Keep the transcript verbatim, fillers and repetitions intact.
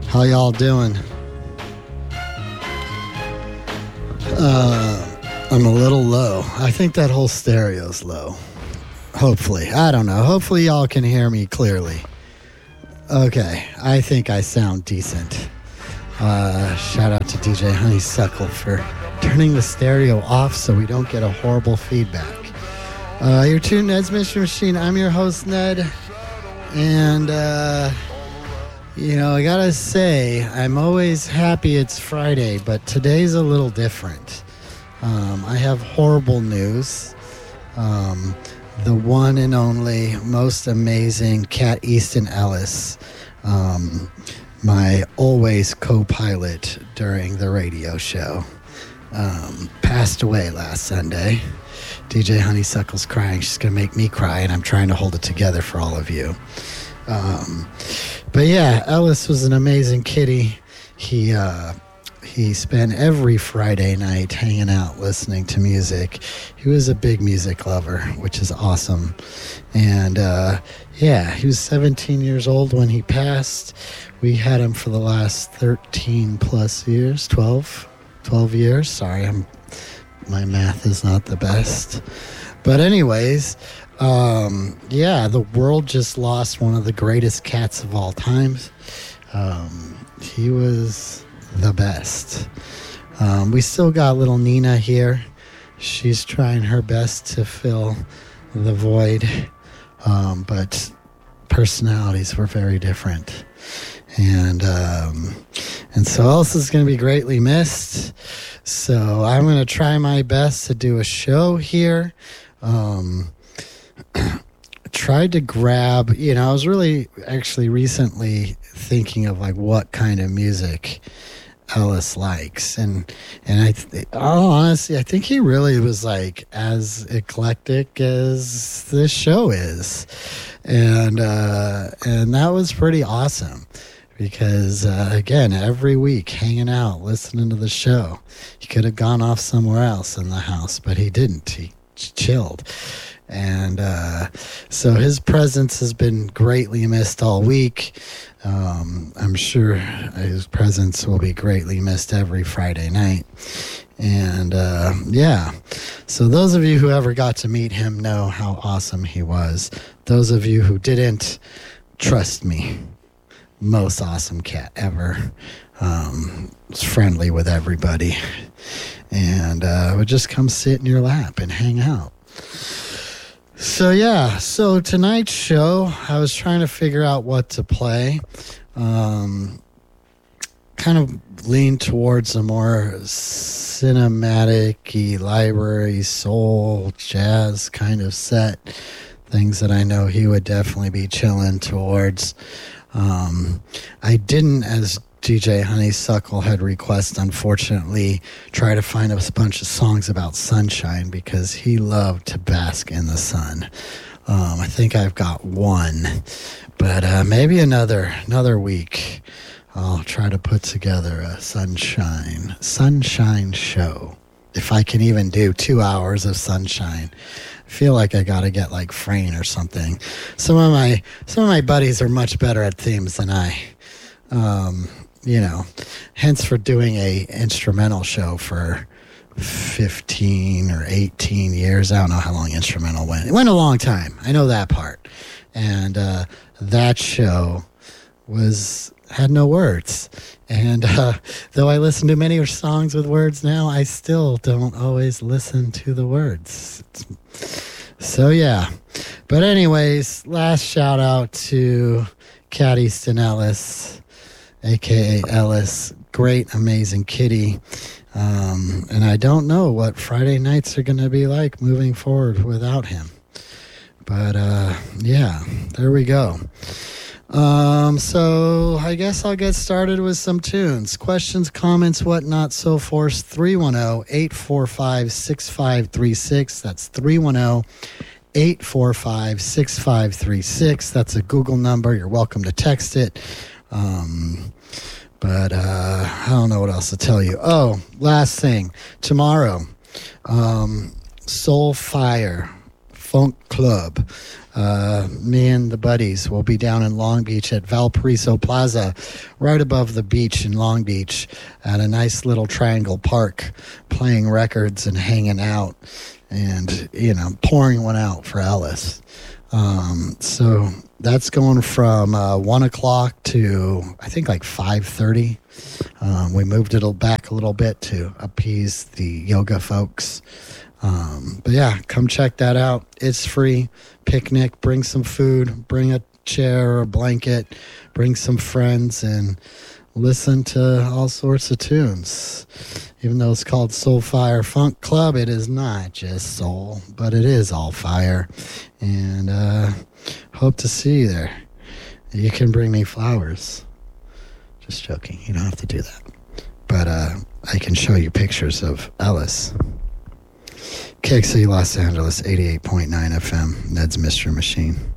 How y'all doing? Uh, I'm a little low. I think that whole stereo's low. Hopefully. I don't know. Hopefully y'all can hear me clearly. Okay. I think I sound decent. Uh, shout out to D J Honeysuckle for turning the stereo off so we don't get a horrible feedback. Uh, you're tuned to Ned's Mystery Machine. I'm your host, Ned. And, uh... you know, I gotta say, I'm always happy it's Friday, but today's a little different. Um, I have horrible news. Um, the one and only, most amazing Cat Easton Ellis, um, my always co-pilot during the radio show, um, passed away last Sunday. D J Honeysuckle's crying. She's gonna make me cry, and I'm trying to hold it together for all of you. Um, but yeah, Ellis was an amazing kitty. He, uh, he spent every Friday night hanging out, listening to music. He was a big music lover, which is awesome. And, uh, yeah, he was seventeen years old when he passed. We had him for the last thirteen plus years, twelve, twelve years. Sorry, I'm, my math is not the best. But anyways, Um, yeah, the world just lost one of the greatest cats of all times. Um, he was the best. Um, we still got little Nina here. She's trying her best to fill the void. Um, but personalities were very different. And, um, and so Elsa is going to be greatly missed. So I'm going to try my best to do a show here. Um, tried to grab, you know, I was really actually recently thinking of like what kind of music Ellis likes, and and I, th- oh, honestly, I think he really was like as eclectic as this show is, and uh, and that was pretty awesome. Because, uh, again, every week hanging out, listening to the show, he could have gone off somewhere else in the house, but he didn't. He ch- chilled. And uh, so his presence has been greatly missed all week. Um, I'm sure his presence will be greatly missed every Friday night. And uh, yeah, so those of you who ever got to meet him know how awesome he was. Those of you who didn't, trust me, most awesome cat ever. Um, was friendly with everybody. And uh, would just come sit in your lap and hang out. So yeah, so tonight's show, I was trying to figure out what to play. Um, kind of lean towards a more cinematic-y, library, soul, jazz kind of set. Things that I know he would definitely be chilling towards. Um, I didn't, as D J Honeysuckle had requested, unfortunately, try to find a bunch of songs about sunshine because he loved to bask in the sun. Um, I think I've got one, but uh, maybe another another week I'll try to put together a sunshine sunshine show. If I can even do two hours of sunshine. I feel like I gotta get like Frayne or something. Some of my some of my buddies are much better at themes than I. Um, you know, hence for doing a instrumental show for fifteen or eighteen years. I don't know how long instrumental went. It went a long time. I know that part. And uh, that show was had no words. And uh, though I listen to many songs with words now, I still don't always listen to the words. So yeah. But anyways, last shout out to Cat Easton Ellis, a k a. Ellis. Great, amazing kitty. Um, and I don't know what Friday nights are going to be like moving forward without him. But, uh, yeah, there we go. Um, so I guess I'll get started with some tunes. Questions, comments, whatnot, so forth. three one zero, eight four five, six five three six. That's three one zero, eight four five, six five three six. That's a Google number. You're welcome to text it. Um, but uh, I don't know what else to tell you. Oh, last thing. Tomorrow, um, Soul Fire Funk Club. Uh, me and the buddies will be down in Long Beach at Valparaiso Plaza, right above the beach in Long Beach, at a nice little triangle park, playing records and hanging out and, you know, pouring one out for Ellis. Um, so that's going from uh, one o'clock to, I think, like five thirty. Um, we moved it back a little bit to appease the yoga folks. Um, but yeah, come check that out. It's free. Picnic, bring some food, bring a chair or a blanket, bring some friends, and listen to all sorts of tunes. Even though it's called Soul Fire Funk Club, it is not just soul, but it is all fire. And uh, hope to see you there. You can bring me flowers. Just joking. You don't have to do that. But uh, I can show you pictures of Ellis. K X C Los Angeles, eighty-eight point nine F M. Ned's Mystery Machine.